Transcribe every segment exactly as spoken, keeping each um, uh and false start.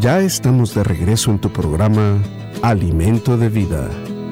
Ya estamos de regreso en tu programa Alimento de Vida.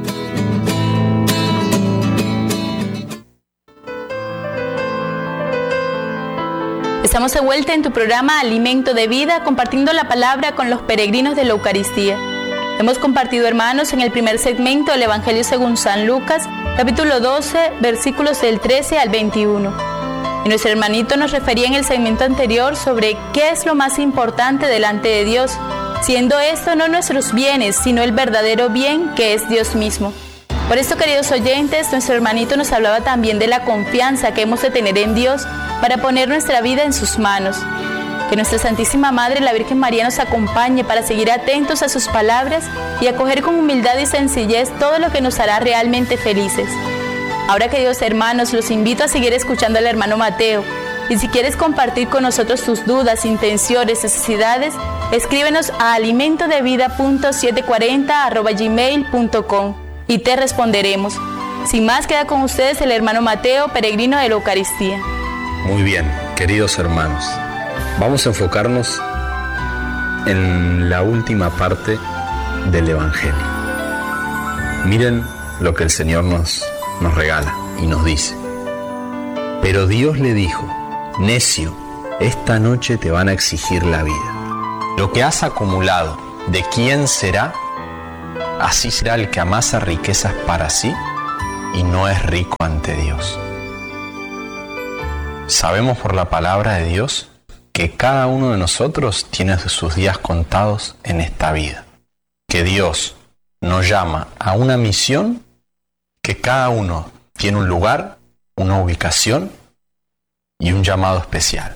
Estamos de vuelta en tu programa Alimento de Vida, compartiendo la palabra con los peregrinos de la Eucaristía. Hemos compartido, hermanos, en el primer segmento del Evangelio según San Lucas, capítulo doce, versículos del trece al veintiuno. Y nuestro hermanito nos refería en el segmento anterior sobre qué es lo más importante delante de Dios, siendo esto no nuestros bienes, sino el verdadero bien que es Dios mismo. Por esto, queridos oyentes, nuestro hermanito nos hablaba también de la confianza que hemos de tener en Dios para poner nuestra vida en sus manos. Que nuestra Santísima Madre, la Virgen María, nos acompañe para seguir atentos a sus palabras y acoger con humildad y sencillez todo lo que nos hará realmente felices. Ahora, queridos hermanos, los invito a seguir escuchando al hermano Mateo. Y si quieres compartir con nosotros tus dudas, intenciones, necesidades, escríbenos a alimento de vida punto setecientos cuarenta arroba gmail punto com y te responderemos. Sin más, queda con ustedes el hermano Mateo, peregrino de la Eucaristía. Muy bien, queridos hermanos, vamos a enfocarnos en la última parte del Evangelio. Miren lo que el Señor nos, nos regala y nos dice. Pero Dios le dijo: necio, esta noche te van a exigir la vida. Lo que has acumulado, ¿de quién será? Así será el que amasa riquezas para sí y no es rico ante Dios. Sabemos por la palabra de Dios que cada uno de nosotros tiene sus días contados en esta vida. Que Dios nos llama a una misión, que cada uno tiene un lugar, una ubicación y un llamado especial.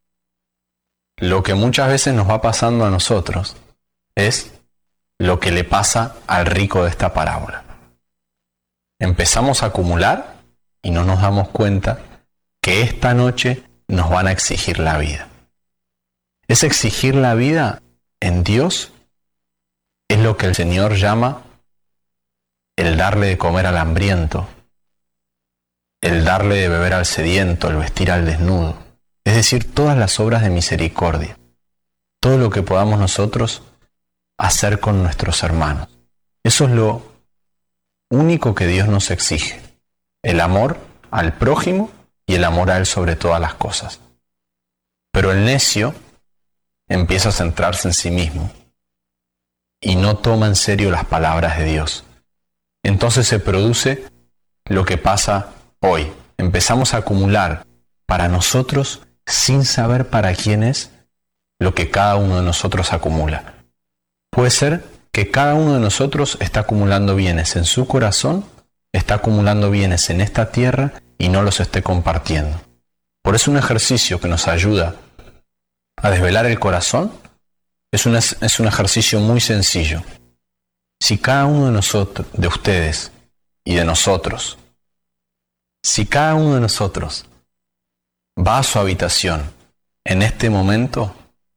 Lo que muchas veces nos va pasando a nosotros es lo que le pasa al rico de esta parábola. Empezamos a acumular y no nos damos cuenta que esta noche nos van a exigir la vida. Es exigir la vida en Dios, es lo que el Señor llama el darle de comer al hambriento, el darle de beber al sediento, el vestir al desnudo. Es decir, todas las obras de misericordia, todo lo que podamos nosotros hacer con nuestros hermanos. Eso es lo único que Dios nos exige, el amor al prójimo y el amor a Él sobre todas las cosas. Pero el necio empieza a centrarse en sí mismo y no toma en serio las palabras de Dios. Entonces se produce lo que pasa hoy. Empezamos a acumular para nosotros sin saber para quién es lo que cada uno de nosotros acumula. Puede ser que cada uno de nosotros está acumulando bienes en su corazón, está acumulando bienes en esta tierra y no los esté compartiendo. Por eso un ejercicio que nos ayuda a desvelar el corazón es un, es un ejercicio muy sencillo. Si cada uno de nosotros, de ustedes y de nosotros, si cada uno de nosotros va a su habitación en este momento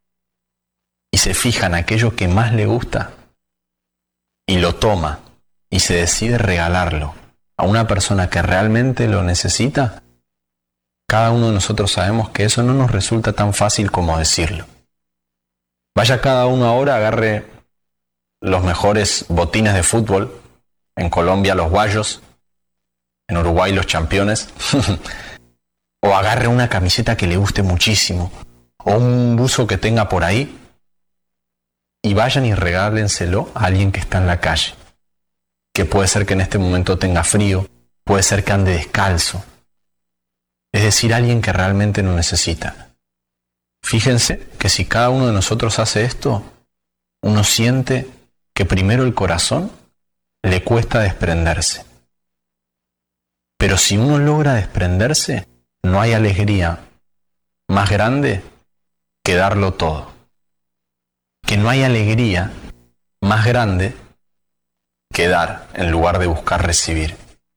y se fija en aquello que más le gusta y lo toma y se decide regalarlo a una persona que realmente lo necesita, cada uno de nosotros sabemos que eso no nos resulta tan fácil como decirlo. Vaya cada uno ahora, agarre los mejores botines de fútbol, en Colombia los guayos, en Uruguay los championes, o agarre una camiseta que le guste muchísimo, o un buzo que tenga por ahí, y vayan y regálenselo a alguien que está en la calle, que puede ser que en este momento tenga frío, puede ser que ande descalzo, es decir, alguien que realmente lo necesita. Fíjense que si cada uno de nosotros hace esto, uno siente que primero el corazón le cuesta desprenderse. Pero si uno logra desprenderse, no hay alegría más grande que darlo todo. Que no hay alegría más grande que dar en lugar de buscar recibir.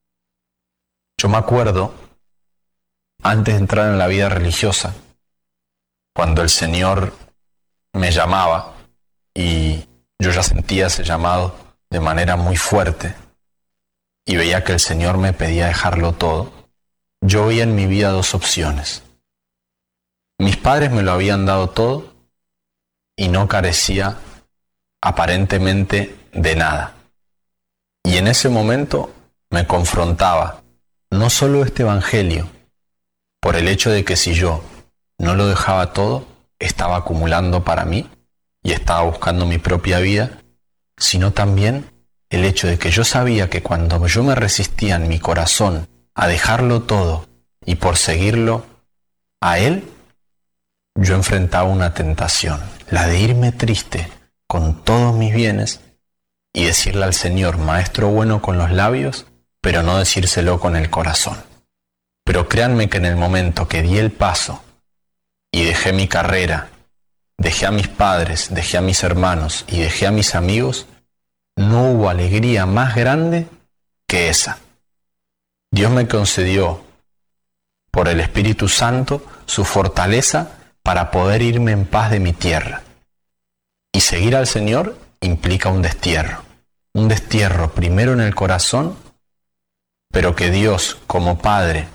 Yo me acuerdo, antes de entrar en la vida religiosa, cuando el Señor me llamaba y yo ya sentía ese llamado de manera muy fuerte y veía que el Señor me pedía dejarlo todo, yo veía en mi vida dos opciones. Mis padres me lo habían dado todo y no carecía aparentemente de nada. Y en ese momento me confrontaba no solo este evangelio, por el hecho de que si yo no lo dejaba todo, estaba acumulando para mí y estaba buscando mi propia vida, sino también el hecho de que yo sabía que cuando yo me resistía en mi corazón a dejarlo todo y por seguirlo a Él, yo enfrentaba una tentación, la de irme triste con todos mis bienes y decirle al Señor, Maestro bueno con los labios, pero no decírselo con el corazón. Pero créanme que en el momento que di el paso y dejé mi carrera, dejé a mis padres, dejé a mis hermanos y dejé a mis amigos, no hubo alegría más grande que esa. Dios me concedió, por el Espíritu Santo, su fortaleza para poder irme en paz de mi tierra. Y seguir al Señor implica un destierro. Un destierro primero en el corazón, pero que Dios, como Padre,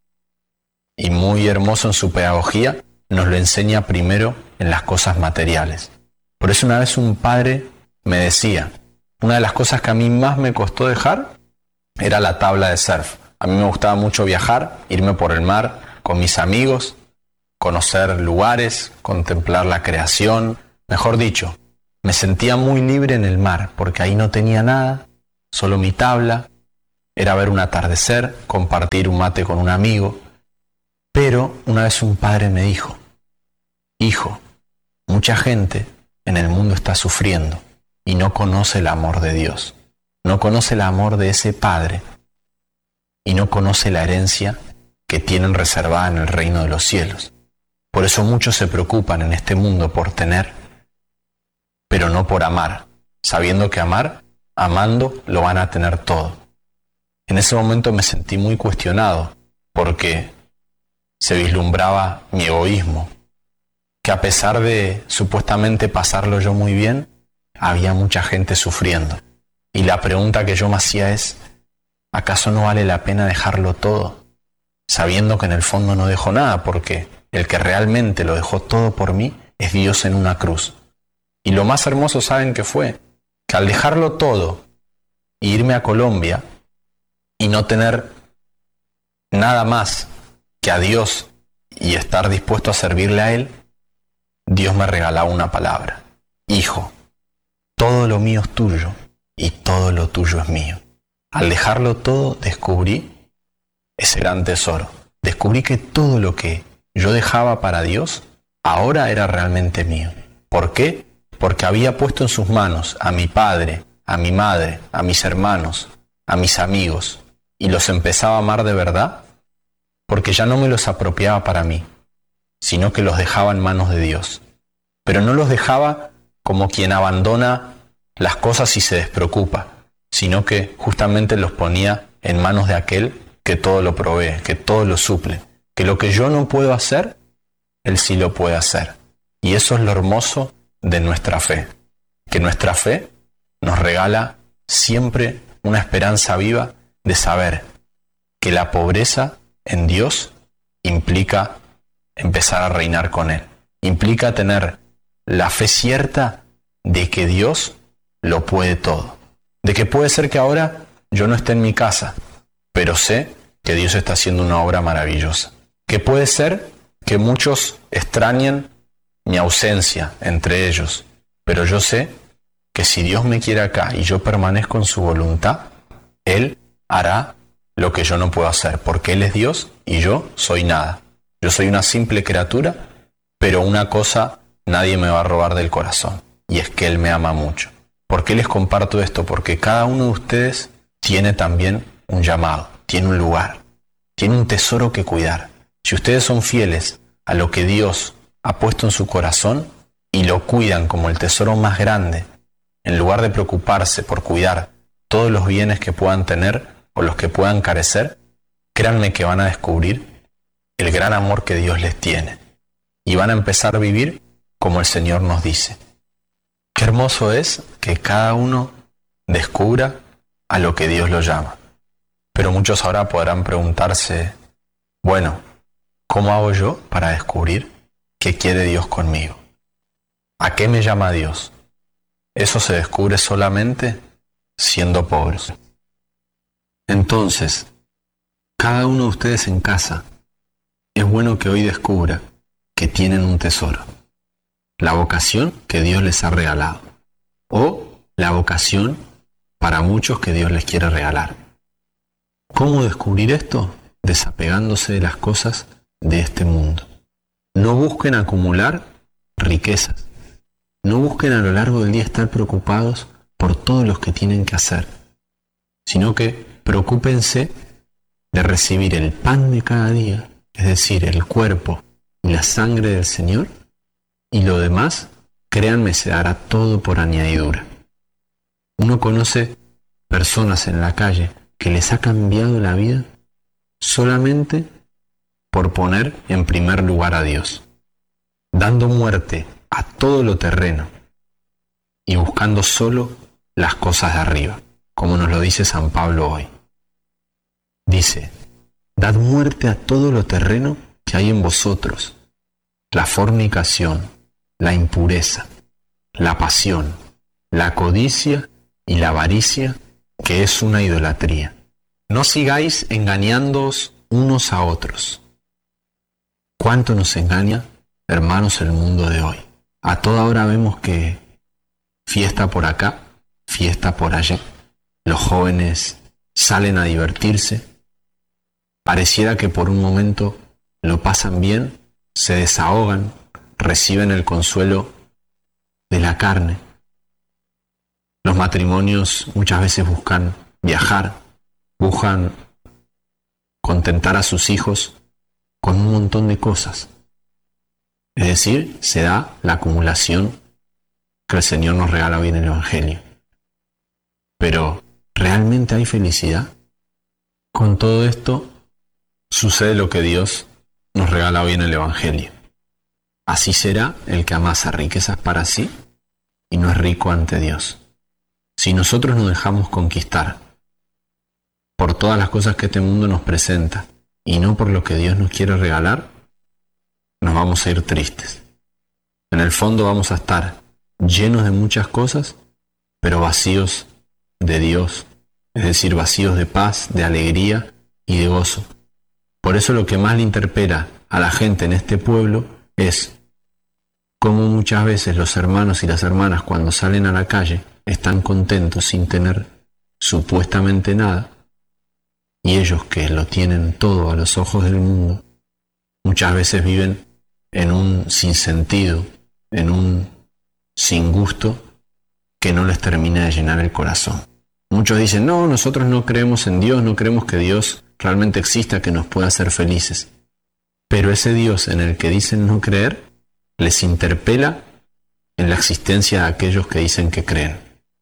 y muy hermoso en su pedagogía, nos lo enseña primero en las cosas materiales. Por eso una vez un padre me decía, una de las cosas que a mí más me costó dejar era la tabla de surf. A mí me gustaba mucho viajar, irme por el mar con mis amigos, conocer lugares, contemplar la creación. Mejor dicho, me sentía muy libre en el mar, porque ahí no tenía nada, solo mi tabla, era ver un atardecer, compartir un mate con un amigo. Pero una vez un padre me dijo, hijo, mucha gente en el mundo está sufriendo y no conoce el amor de Dios, no conoce el amor de ese Padre y no conoce la herencia que tienen reservada en el reino de los cielos. Por eso muchos se preocupan en este mundo por tener, pero no por amar, sabiendo que amar, amando, lo van a tener todo. En ese momento me sentí muy cuestionado, porque se vislumbraba mi egoísmo, que a pesar de supuestamente pasarlo yo muy bien, había mucha gente sufriendo. Y la pregunta que yo me hacía es, ¿acaso no vale la pena dejarlo todo? Sabiendo que en el fondo no dejo nada, porque el que realmente lo dejó todo por mí es Dios en una cruz. Y lo más hermoso, ¿saben qué fue? Que al dejarlo todo e irme a Colombia y no tener nada más que a Dios y estar dispuesto a servirle a Él, Dios me regalaba una palabra. Hijo, todo lo mío es tuyo y todo lo tuyo es mío. Al dejarlo todo, descubrí ese gran tesoro. Descubrí que todo lo que yo dejaba para Dios, ahora era realmente mío. ¿Por qué? Porque había puesto en sus manos a mi padre, a mi madre, a mis hermanos, a mis amigos, y los empezaba a amar de verdad, porque ya no me los apropiaba para mí, sino que los dejaba en manos de Dios. Pero no los dejaba como quien abandona las cosas y se despreocupa, sino que justamente los ponía en manos de aquel que todo lo provee, que todo lo suple, que lo que yo no puedo hacer, Él sí lo puede hacer. Y eso es lo hermoso de nuestra fe, que nuestra fe nos regala siempre una esperanza viva de saber que la pobreza en Dios implica empezar a reinar con Él. Implica tener la fe cierta de que Dios lo puede todo. De que puede ser que ahora yo no esté en mi casa, pero sé que Dios está haciendo una obra maravillosa. Que puede ser que muchos extrañen mi ausencia entre ellos, pero yo sé que si Dios me quiere acá y yo permanezco en su voluntad, Él hará lo que yo no puedo hacer, porque Él es Dios y yo soy nada. Yo soy una simple criatura, pero una cosa nadie me va a robar del corazón, y es que Él me ama mucho. ¿Por qué les comparto esto? Porque cada uno de ustedes tiene también un llamado, tiene un lugar, tiene un tesoro que cuidar. Si ustedes son fieles a lo que Dios ha puesto en su corazón y lo cuidan como el tesoro más grande, en lugar de preocuparse por cuidar todos los bienes que puedan tener o los que puedan carecer, créanme que van a descubrir el gran amor que Dios les tiene y van a empezar a vivir como el Señor nos dice. Qué hermoso es que cada uno descubra a lo que Dios lo llama. Pero muchos ahora podrán preguntarse, bueno, ¿cómo hago yo para descubrir qué quiere Dios conmigo? ¿A ¿A qué me llama Dios? Eso se descubre solamente siendo pobres. Entonces, cada uno de ustedes en casa, es bueno que hoy descubra que tienen un tesoro. La vocación que Dios les ha regalado. O la vocación para muchos que Dios les quiere regalar. ¿Cómo descubrir esto? Desapegándose de las cosas de este mundo. No busquen acumular riquezas. No busquen a lo largo del día estar preocupados por todo lo que tienen que hacer, sino que preocúpense de recibir el pan de cada día, es decir, el cuerpo y la sangre del Señor, y lo demás, créanme, se dará todo por añadidura. Uno conoce personas en la calle que les ha cambiado la vida solamente por poner en primer lugar a Dios, dando muerte a todo lo terreno y buscando solo las cosas de arriba, como nos lo dice San Pablo hoy. Dice, dad muerte a todo lo terreno que hay en vosotros, la fornicación, la impureza, la pasión, la codicia y la avaricia, que es una idolatría. No sigáis engañándoos unos a otros. ¿Cuánto nos engaña, hermanos, el mundo de hoy? A toda hora vemos que fiesta por acá, fiesta por allá. Los jóvenes salen a divertirse. Pareciera que por un momento lo pasan bien, se desahogan, reciben el consuelo de la carne. Los matrimonios muchas veces buscan viajar, buscan contentar a sus hijos con un montón de cosas. Es decir, se da la acumulación que el Señor nos regala hoy en el Evangelio. Pero, ¿realmente hay felicidad? Con todo esto, sucede lo que Dios nos regala hoy en el Evangelio. Así será el que amasa riquezas para sí y no es rico ante Dios. Si nosotros nos dejamos conquistar por todas las cosas que este mundo nos presenta y no por lo que Dios nos quiere regalar, nos vamos a ir tristes. En el fondo vamos a estar llenos de muchas cosas, pero vacíos de Dios, es decir, vacíos de paz, de alegría y de gozo. Por eso lo que más le interpela a la gente en este pueblo es cómo muchas veces los hermanos y las hermanas cuando salen a la calle están contentos sin tener supuestamente nada, y ellos que lo tienen todo a los ojos del mundo, muchas veces viven en un sinsentido, en un sin gusto que no les termina de llenar el corazón. Muchos dicen, no, nosotros no creemos en Dios, no creemos que Dios realmente exista, que nos pueda hacer felices. Pero ese Dios en el que dicen no creer, les interpela en la existencia de aquellos que dicen que creen.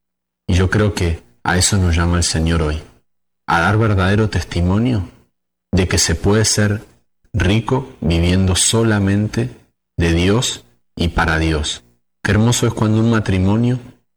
Y yo creo que a eso nos llama el Señor hoy, a dar verdadero testimonio de que se puede ser rico viviendo solamente de Dios y para Dios. Qué hermoso es cuando un matrimonio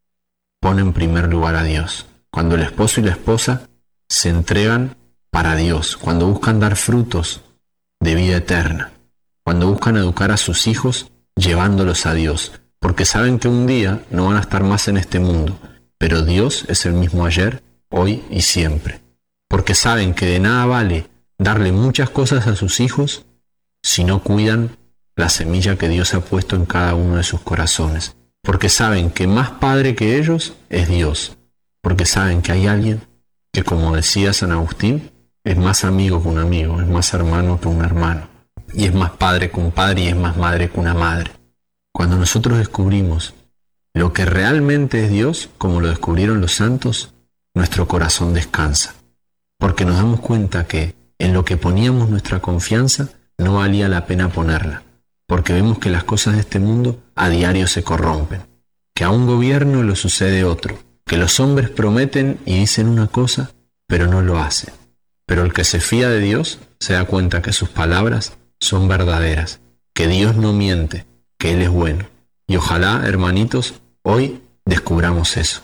pone en primer lugar a Dios, cuando el esposo y la esposa se entregan para Dios, cuando buscan dar frutos de vida eterna, cuando buscan educar a sus hijos llevándolos a Dios, porque saben que un día no van a estar más en este mundo, pero Dios es el mismo ayer, hoy y siempre, porque saben que de nada vale darle muchas cosas a sus hijos si no cuidan la semilla que Dios ha puesto en cada uno de sus corazones, porque saben que más padre que ellos es Dios, porque saben que hay alguien que, como decía San Agustín, es más amigo que un amigo, es más hermano que un hermano, y es más padre que un padre y es más madre que una madre. Cuando nosotros descubrimos lo que realmente es Dios, como lo descubrieron los santos, nuestro corazón descansa, porque nos damos cuenta que en lo que poníamos nuestra confianza no valía la pena ponerla, porque vemos que las cosas de este mundo a diario se corrompen, que a un gobierno le sucede otro, que los hombres prometen y dicen una cosa, pero no lo hacen. Pero el que se fía de Dios se da cuenta que sus palabras son verdaderas, que Dios no miente, que Él es bueno. Y ojalá, hermanitos, hoy descubramos eso.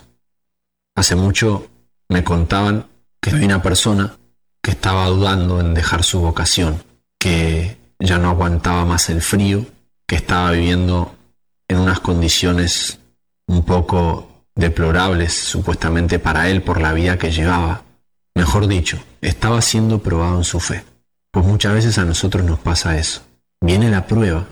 Hace mucho me contaban que hay una persona que estaba dudando en dejar su vocación, que ya no aguantaba más el frío, que estaba viviendo en unas condiciones un poco deplorables supuestamente para él por la vida que llevaba. Mejor dicho, estaba siendo probado en su fe. Pues muchas veces a nosotros nos pasa eso. Viene la prueba,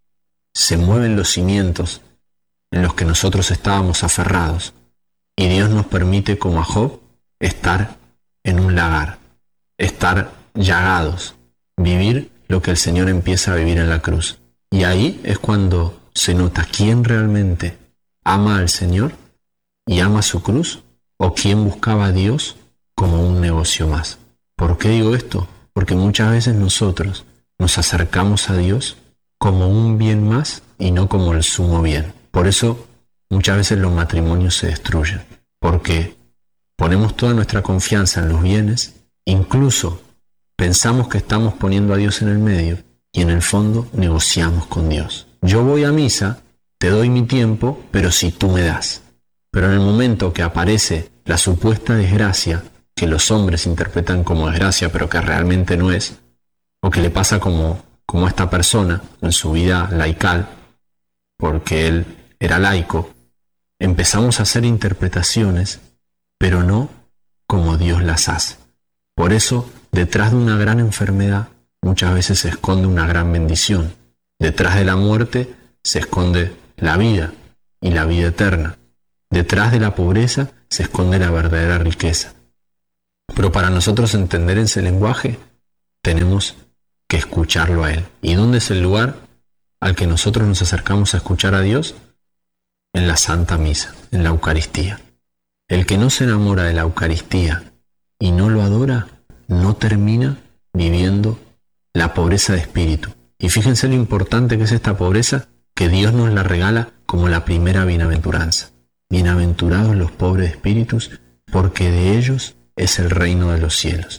se mueven los cimientos en los que nosotros estábamos aferrados y Dios nos permite, como a Job, estar en un lagar, estar llagados, vivir lo que el Señor empieza a vivir en la cruz. Y ahí es cuando se nota quién realmente ama al Señor y ama su cruz, o quién buscaba a Dios como un negocio más. ¿Por qué digo esto? Porque muchas veces nosotros nos acercamos a Dios como un bien más y no como el sumo bien. Por eso muchas veces los matrimonios se destruyen, porque ponemos toda nuestra confianza en los bienes, incluso pensamos que estamos poniendo a Dios en el medio y en el fondo negociamos con Dios. Yo voy a misa, te doy mi tiempo, pero si tú me das. Pero en el momento que aparece la supuesta desgracia, que los hombres interpretan como desgracia, pero que realmente no es, o que le pasa como, como a esta persona en su vida laical, porque él era laico, empezamos a hacer interpretaciones, pero no como Dios las hace. Por eso, detrás de una gran enfermedad, muchas veces se esconde una gran bendición. Detrás de la muerte se esconde la vida y la vida eterna. Detrás de la pobreza se esconde la verdadera riqueza. Pero para nosotros entender ese lenguaje, tenemos que escucharlo a Él. ¿Y dónde es el lugar al que nosotros nos acercamos a escuchar a Dios? En la Santa Misa, en la Eucaristía. El que no se enamora de la Eucaristía y no lo adora, no termina viviendo la pobreza de espíritu. Y fíjense lo importante que es esta pobreza, que Dios nos la regala como la primera bienaventuranza. Bienaventurados los pobres de espíritus, porque de ellos es el reino de los cielos.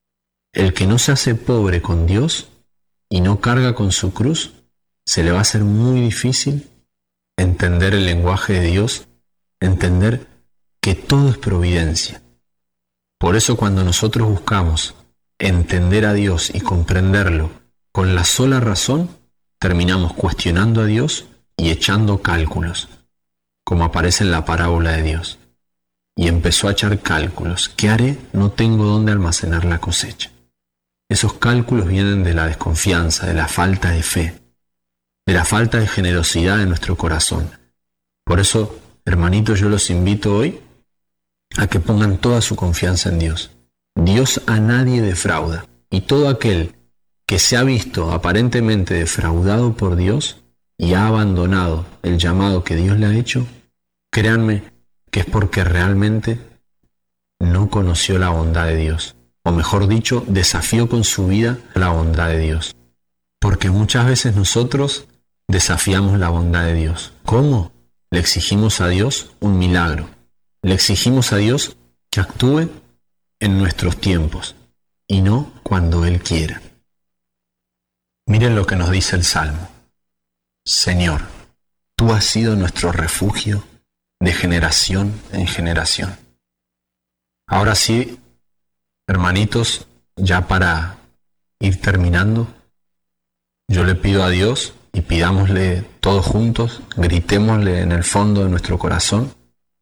El que no se hace pobre con Dios y no carga con su cruz, se le va a hacer muy difícil entender el lenguaje de Dios, entender que todo es providencia. Por eso cuando nosotros buscamos entender a Dios y comprenderlo con la sola razón, terminamos cuestionando a Dios y echando cálculos, como aparece en la parábola de Dios. Y empezó a echar cálculos. ¿Qué haré? No tengo dónde almacenar la cosecha. Esos cálculos vienen de la desconfianza, de la falta de fe, de la falta de generosidad de nuestro corazón. Por eso, hermanitos, yo los invito hoy a que pongan toda su confianza en Dios. Dios a nadie defrauda, y todo aquel que se ha visto aparentemente defraudado por Dios y ha abandonado el llamado que Dios le ha hecho, créanme que es porque realmente no conoció la bondad de Dios, o mejor dicho, desafió con su vida la bondad de Dios. Porque muchas veces nosotros desafiamos la bondad de Dios. ¿Cómo? Le exigimos a Dios un milagro. Le exigimos a Dios que actúe en nuestros tiempos y no cuando Él quiera. Miren lo que nos dice el Salmo. Señor, tú has sido nuestro refugio de generación en generación. Ahora sí, hermanitos, ya para ir terminando, yo le pido a Dios y pidámosle todos juntos, gritémosle en el fondo de nuestro corazón.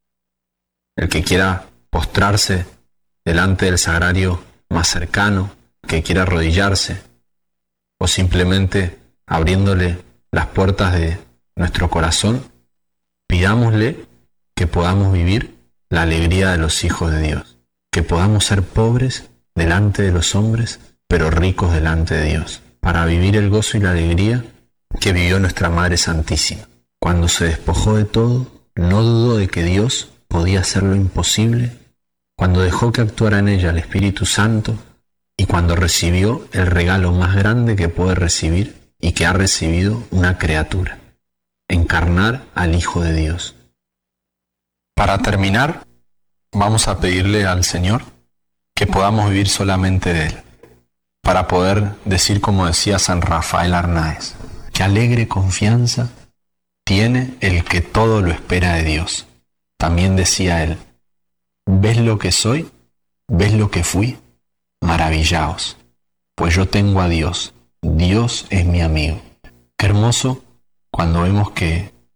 El que quiera postrarse delante del sagrario más cercano, que quiera arrodillarse, o simplemente abriéndole las puertas de nuestro corazón, pidámosle que podamos vivir la alegría de los hijos de Dios, que podamos ser pobres delante de los hombres, pero ricos delante de Dios, para vivir el gozo y la alegría que vivió nuestra Madre Santísima. Cuando se despojó de todo, no dudó de que Dios podía hacer lo imposible, cuando dejó que actuara en ella el Espíritu Santo y cuando recibió el regalo más grande que puede recibir y que ha recibido una criatura, encarnar al Hijo de Dios. Para terminar, vamos a pedirle al Señor que podamos vivir solamente de Él, para poder decir, como decía San Rafael Arnáez, que alegre confianza tiene el que todo lo espera de Dios. También decía él, ¿ves lo que soy? ¿Ves lo que fui? Maravillaos, pues yo tengo a Dios, Dios es mi amigo. Qué hermoso cuando vemos que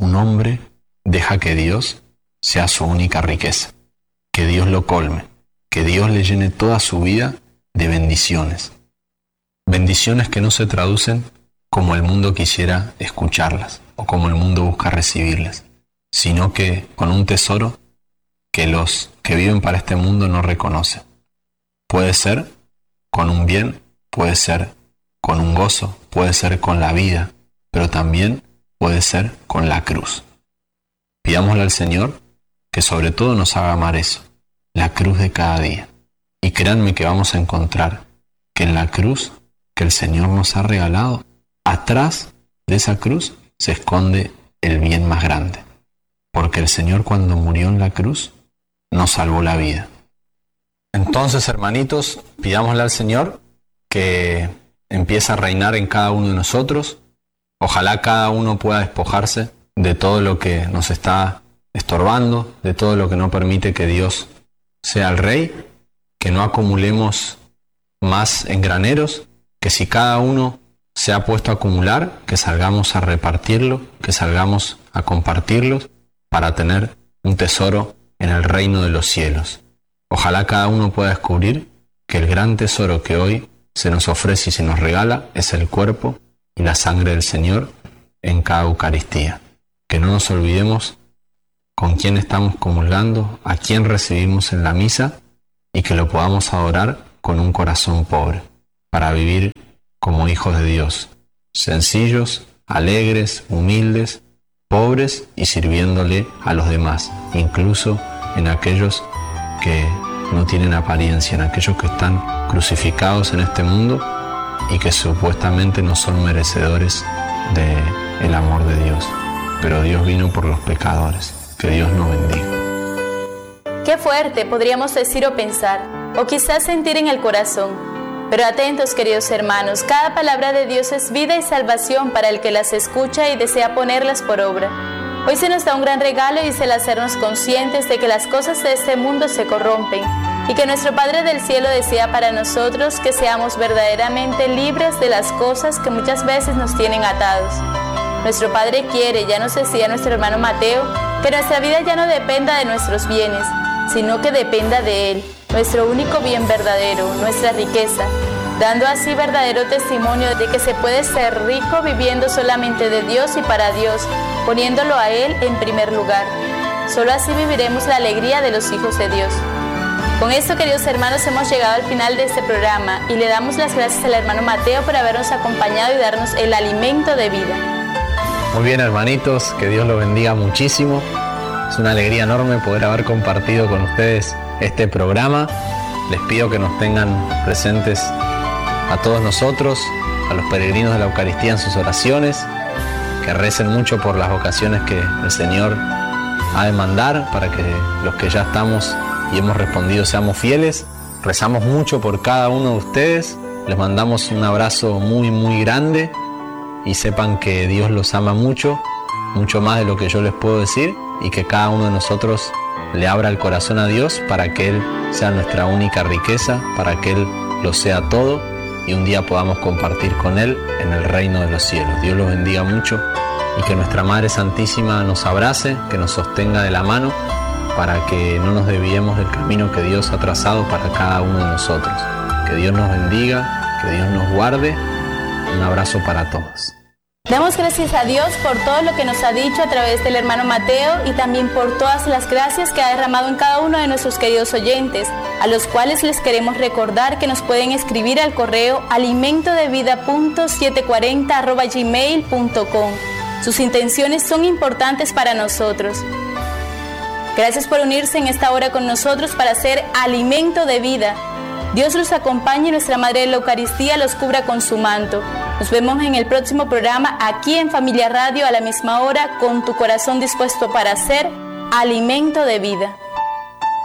un hombre deja que Dios sea su única riqueza, que Dios lo colme, que Dios le llene toda su vida de bendiciones. Bendiciones que no se traducen como el mundo quisiera escucharlas o como el mundo busca recibirlas, sino que con un tesoro que los que viven para este mundo no reconocen. Puede ser con un bien, puede ser con un gozo, puede ser con la vida, pero también puede ser con la cruz. Pidámosle al Señor que sobre todo nos haga amar eso, la cruz de cada día. Y créanme que vamos a encontrar que en la cruz que el Señor nos ha regalado, atrás de esa cruz se esconde el bien más grande. Porque el Señor, cuando murió en la cruz, nos salvó la vida. Entonces, hermanitos, pidámosle al Señor que empiece a reinar en cada uno de nosotros. Ojalá cada uno pueda despojarse de todo lo que nos está estorbando, de todo lo que no permite que Dios sea el Rey, que no acumulemos más en graneros, que si cada uno se ha puesto a acumular, que salgamos a repartirlo, que salgamos a compartirlos para tener un tesoro en el reino de los cielos. Ojalá cada uno pueda descubrir que el gran tesoro que hoy se nos ofrece y se nos regala es el cuerpo y la sangre del Señor en cada Eucaristía. Que no nos olvidemos con quién estamos comulgando, a quién recibimos en la misa y que lo podamos adorar con un corazón pobre, para vivir como hijos de Dios, sencillos, alegres, humildes, pobres y sirviéndole a los demás, incluso en aquellos que no tienen apariencia, en aquellos que están crucificados en este mundo y que supuestamente no son merecedores del amor de Dios. Pero Dios vino por los pecadores. Que Dios nos bendiga. Qué fuerte podríamos decir o pensar, o quizás sentir en el corazón. Pero atentos, queridos hermanos, cada palabra de Dios es vida y salvación para el que las escucha y desea ponerlas por obra. Hoy se nos da un gran regalo y es el hacernos conscientes de que las cosas de este mundo se corrompen y que nuestro Padre del Cielo desea para nosotros que seamos verdaderamente libres de las cosas que muchas veces nos tienen atados. Nuestro Padre quiere, ya nos decía nuestro hermano Mateo, que nuestra vida ya no dependa de nuestros bienes, sino que dependa de Él, nuestro único bien verdadero, nuestra riqueza, dando así verdadero testimonio de que se puede ser rico viviendo solamente de Dios y para Dios, poniéndolo a Él en primer lugar. Solo así viviremos la alegría de los hijos de Dios. Con esto, queridos hermanos, hemos llegado al final de este programa y le damos las gracias al hermano Mateo por habernos acompañado y darnos el alimento de vida. Muy bien, hermanitos, que Dios los bendiga muchísimo. Es una alegría enorme poder haber compartido con ustedes este programa. Les pido que nos tengan presentes a todos nosotros, a los peregrinos de la Eucaristía en sus oraciones, que recen mucho por las vocaciones que el Señor ha de mandar para que los que ya estamos y hemos respondido seamos fieles. Rezamos mucho por cada uno de ustedes. Les mandamos un abrazo muy, muy grande y sepan que Dios los ama mucho, mucho más de lo que yo les puedo decir, y que cada uno de nosotros le abra el corazón a Dios para que Él sea nuestra única riqueza, para que Él lo sea todo y un día podamos compartir con Él en el reino de los cielos. Dios los bendiga mucho y que nuestra Madre Santísima nos abrace, que nos sostenga de la mano para que no nos desviemos del camino que Dios ha trazado para cada uno de nosotros. Que Dios nos bendiga, que Dios nos guarde. Un abrazo para todos. Damos gracias a Dios por todo lo que nos ha dicho a través del hermano Mateo y también por todas las gracias que ha derramado en cada uno de nuestros queridos oyentes, a los cuales les queremos recordar que nos pueden escribir al correo alimento de vida punto setecientos cuarenta arroba gmail punto com. Sus intenciones son importantes para nosotros. Gracias por unirse en esta hora con nosotros para hacer alimento de vida. Dios los acompañe y nuestra Madre de la Eucaristía los cubra con su manto. Nos vemos en el próximo programa aquí en Familia Radio a la misma hora, con tu corazón dispuesto para hacer alimento de vida.